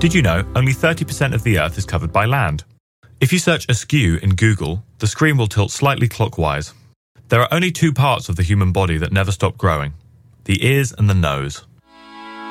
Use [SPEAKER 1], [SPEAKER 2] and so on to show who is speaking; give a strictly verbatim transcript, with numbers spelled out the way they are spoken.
[SPEAKER 1] Did you know only thirty percent of the Earth is covered by land? If you search askew in Google, the screen will tilt slightly clockwise. There are only two parts of the human body that never stop growing: the ears and the nose.